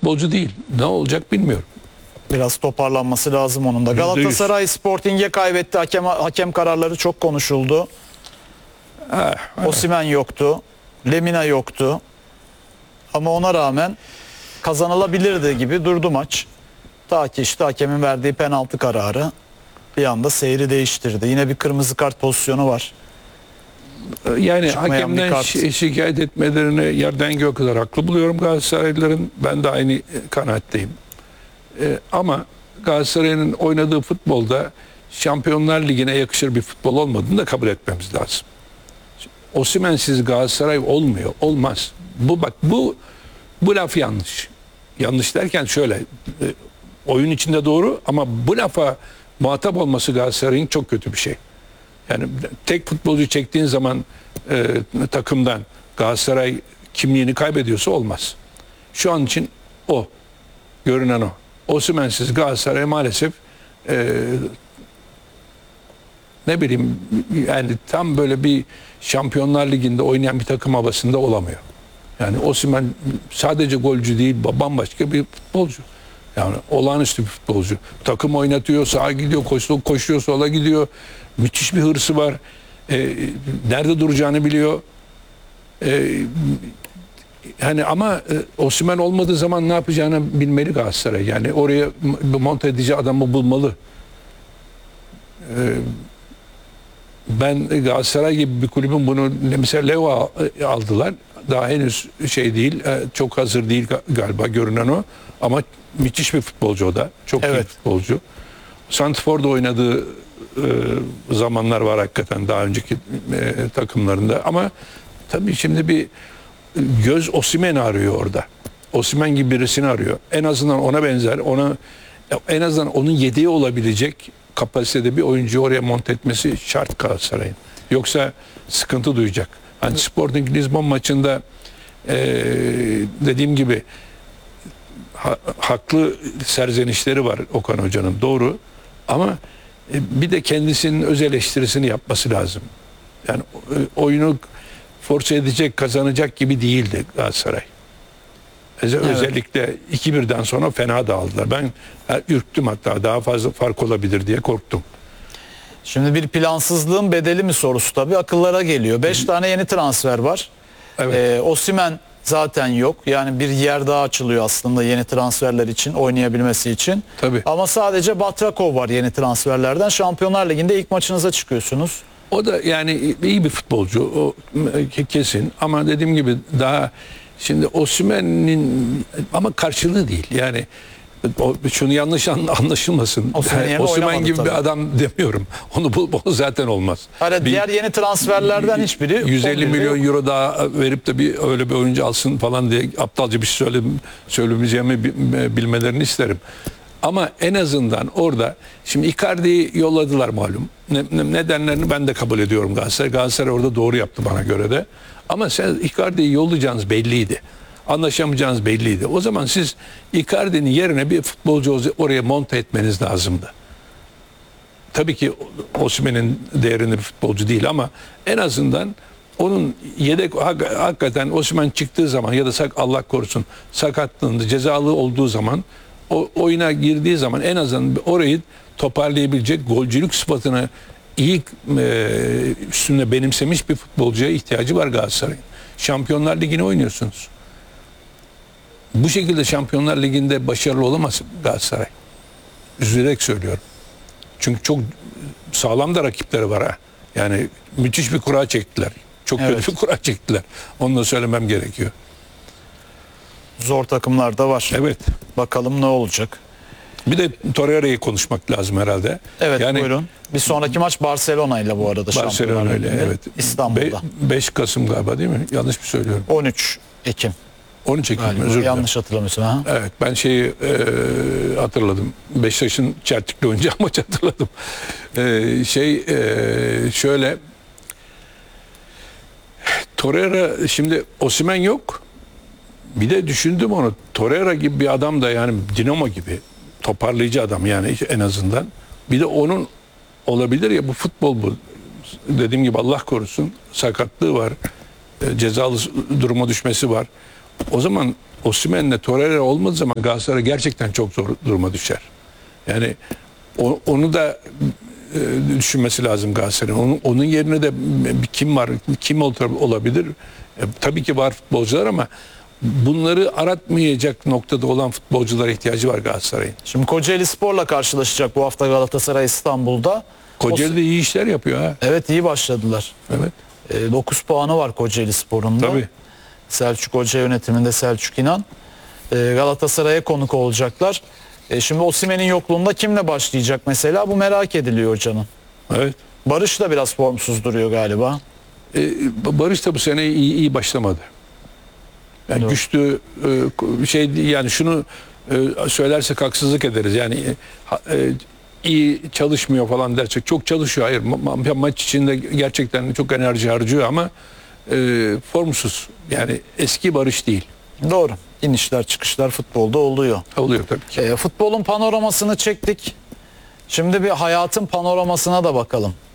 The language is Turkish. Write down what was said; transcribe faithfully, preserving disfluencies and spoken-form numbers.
futbolcu değil. Ne olacak bilmiyorum. Biraz toparlanması lazım onun da. Galatasaray Sporting'e kaybetti. Hakem, hakem kararları çok konuşuldu. Ha, evet. Osimhen yoktu. Lemina yoktu. Ama ona rağmen kazanılabilirdi gibi durdu maç. Ta ki işte hakemin verdiği penaltı kararı bir anda seyri değiştirdi. Yine bir kırmızı kart pozisyonu var. Yani Çıkmayan bir hakemden kart. şi- şikayet etmelerini yerden göğe kadar haklı buluyorum Galatasaraylıların. Ben de aynı kanaatteyim. Ee, ama Galatasaray'ın oynadığı futbolda Şampiyonlar Ligi'ne yakışır bir futbol olmadığını da kabul etmemiz lazım. Osimhen'siz Galatasaray olmuyor. Olmaz. Bu bak bu bu laf yanlış. Yanlış derken şöyle e, oyun içinde doğru ama bu lafa muhatap olması Galatasaray'ın çok kötü bir şey. Yani tek futbolcu çektiğin zaman e, takımdan Galatasaray kimliğini kaybediyorsa olmaz. Şu an için o. Görünen o. Osimhen'siz Galatasaray maalesef e, ne bileyim yani tam böyle bir Şampiyonlar Ligi'nde oynayan bir takım havasında olamıyor. Yani Osimhen sadece golcü değil, bambaşka bir futbolcu. Yani olağanüstü bir futbolcu. Takım oynatıyor, sağa gidiyor, koşuyor, koşuyor sola gidiyor. Müthiş bir hırsı var. Ee, nerede duracağını biliyor. Ee, hani ama e, Osimhen olmadığı zaman ne yapacağını bilmeli Galatasaray. Yani oraya monte edici adamı bulmalı. Ee, ben Galatasaray gibi bir kulübün bunu mesela Leo aldılar. Daha henüz şey değil, çok hazır değil galiba görünen o. Ama müthiş bir futbolcu o da. Çok Evet. iyi futbolcu. Santrfor'da oynadığı e, zamanlar var hakikaten daha önceki e, takımlarında. Ama tabii şimdi bir göz Osimhen arıyor orada. Osimhen gibi birisini arıyor. En azından ona benzer, ona en azından onun yedeği olabilecek kapasitede bir oyuncuyu oraya monte etmesi şart Galatasaray'ın. Yoksa sıkıntı duyacak. Hani Sporting Lisbon maçında e, dediğim gibi ha, haklı serzenişleri var Okan Hoca'nın, doğru. Ama e, bir de kendisinin öz eleştirisini yapması lazım. Yani e, oyunu force edecek, kazanacak gibi değildi Galatasaray. Evet. Özellikle iki birden sonra fena dağıldılar. Ben e, ürktüm, hatta daha fazla fark olabilir diye korktum. Şimdi bir plansızlığın bedeli mi sorusu tabii akıllara geliyor. beş tane yeni transfer var. Evet. Ee, Osimhen zaten yok. Yani bir yer daha açılıyor aslında yeni transferler için, oynayabilmesi için. Tabii. Ama sadece Batrakov var yeni transferlerden. Şampiyonlar Ligi'nde ilk maçınıza çıkıyorsunuz. O da yani iyi bir futbolcu, o kesin. Ama dediğim gibi daha şimdi Osimhen'in ama karşılığı değil. Yani o, şunu yanlış anlaşılmasın. Osimhen, Osimhen gibi tabii. bir adam demiyorum. Onu bu, bu zaten olmaz. Hani bir, diğer yeni transferlerden hiçbiri yüz elli milyon yok. euro daha verip de bir öyle bir oyuncu alsın falan diye aptalca bir şey söyle, söylemeyeceğimi bilmelerini isterim. Ama en azından orada şimdi Icardi'yi yolladılar malum. Ne, ne, nedenlerini ben de kabul ediyorum Galatasaray. Galatasaray orada doğru yaptı bana göre de. Ama sen Icardi'yi yollayacağınız belliydi. Anlaşamayacağınız belliydi. O zaman siz Icardi'nin yerine bir futbolcu oraya monte etmeniz lazımdı. Tabii ki Osimhen'in değerinde bir futbolcu değil ama en azından onun yedek hakikaten Osimhen çıktığı zaman ya da Allah korusun sakatlığında cezalı olduğu zaman o oyuna girdiği zaman en azından orayı toparlayabilecek golcülük sıfatını iyi e, üstünde benimsemiş bir futbolcuya ihtiyacı var Galatasaray'ın. Şampiyonlar Ligi'ni oynuyorsunuz. Bu şekilde Şampiyonlar Ligi'nde başarılı olamaz Galatasaray. Üzülerek söylüyorum. Çünkü çok sağlam da rakipleri var ha. Yani müthiş bir kura çektiler. Çok evet. kötü bir kura çektiler. Onu da söylemem gerekiyor. Zor takımlar da var. Evet. Bakalım ne olacak. Bir de Torreira'yı konuşmak lazım herhalde. Evet, yani, buyurun. Bir sonraki maç Barcelona ile bu arada. Barcelona ile, evet. İstanbul'da. beş Kasım galiba değil mi? Yanlış mı söylüyorum? on üç Ekim. on üç Ekim. Galiba, Özür dilerim. yanlış hatırlamıyorsun ha? Evet, ben şeyi e, hatırladım. Beşiktaş'ın Çeltik'le oynayacağı maç hatırladım. E, şey e, şöyle Torreira, şimdi Osimhen yok. Bir de düşündüm onu. Torreira gibi bir adam da, yani Dinamo gibi toparlayıcı adam yani en azından. Bir de onun olabilir ya, bu futbol bu. Dediğim gibi Allah korusun sakatlığı var. E, cezalı duruma düşmesi var. O zaman Osimhen'le Torreira olmadığı zaman Galatasaray gerçekten çok zor duruma düşer. Yani o- onu da e, düşünmesi lazım Galatasaray'ın. Onun, onun yerine de bir kim var, kim ol- olabilir? E, tabii ki var futbolcular ama bunları aratmayacak noktada olan futbolculara ihtiyacı var Galatasaray'ın. Şimdi Kocaeli Spor'la karşılaşacak bu hafta Galatasaray İstanbul'da. Kocaeli de iyi işler yapıyor ha. Evet, iyi başladılar. Evet. dokuz puanı var Kocaeli Spor'un da. Tabii. Selçuk Hoca yönetiminde Selçuk İnan. E, Galatasaray'a konuk olacaklar. E, şimdi Osimhen'in yokluğunda kimle başlayacak mesela? Bu merak ediliyor hocanın. Evet. Barış da biraz formsuz duruyor galiba. E, Barış da bu sene iyi, iyi başlamadı. Yani Doğru. güçlü e, şey yani şunu e, söylersek haksızlık ederiz. Yani e, ha- e, iyi çalışmıyor falan dersek çok çalışıyor. Hayır ma- ma- maç içinde gerçekten çok enerji harcıyor ama e, formsuz. Yani eski Barış değil. Doğru. İnişler çıkışlar futbolda oluyor. Oluyor tabii ki. E, futbolun panoramasını çektik. Şimdi bir hayatın panoramasına da bakalım.